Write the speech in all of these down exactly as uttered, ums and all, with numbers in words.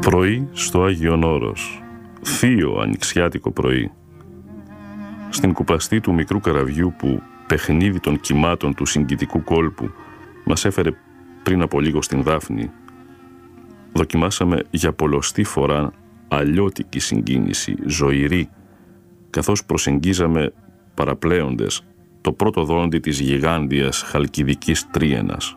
Πρωί στο Άγιον Όρος, θείο ανοιξιάτικο πρωί. Στην κουπαστή του μικρού καραβιού που, παιχνίδι των κυμάτων του συγκητικού κόλπου, μας έφερε πριν από λίγο στην Δάφνη, δοκιμάσαμε για πολλωστή φορά αλλιώτικη συγκίνηση, ζωηρή, καθώς προσεγγίζαμε παραπλέοντες το πρώτο δόντι της γιγάντιας χαλκιδικής τρίενας.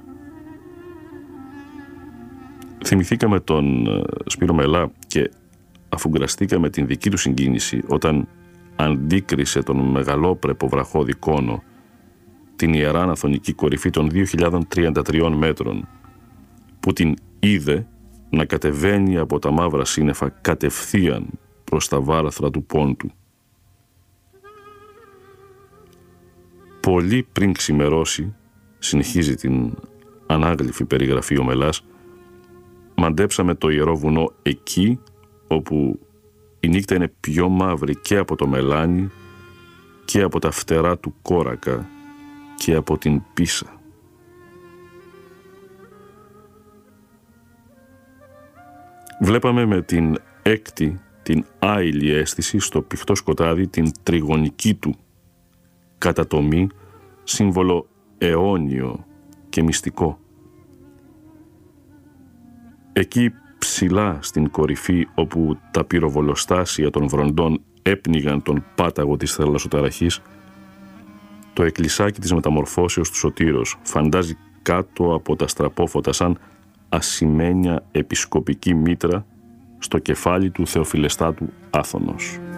Θυμηθήκαμε τον Σπύρο Μελά και αφουγκραστήκαμε την δική του συγκίνηση όταν αντίκρισε τον μεγαλόπρεπο βραχώδη κόνο, την ιερά αναθωνική κορυφή των δύο χιλιάδες τριάντα τρία μέτρων, που την είδε να κατεβαίνει από τα μαύρα σύννεφα κατευθείαν προς τα βάραθρα του πόντου. Πολύ πριν ξημερώσει, συνεχίζει την ανάγλυφη περιγραφή ο Μελάς, μαντέψαμε το ιερό βουνό εκεί όπου η νύχτα είναι πιο μαύρη και από το μελάνι και από τα φτερά του κόρακα και από την Πίσα. Βλέπαμε με την έκτη, την άειλη αίσθηση στο πηχτό σκοτάδι την τριγωνική του κατατομή, σύμβολο αιώνιο και μυστικό. Εκεί ψηλά στην κορυφή όπου τα πυροβολοστάσια των βροντών έπνιγαν τον πάταγο της θαλασσοταραχής, το εκκλησάκι της μεταμορφώσεως του Σωτήρος φαντάζει κάτω από τα στραπόφωτα σαν ασημένια επισκοπική μήτρα στο κεφάλι του Θεοφιλεστάτου Άθωνος.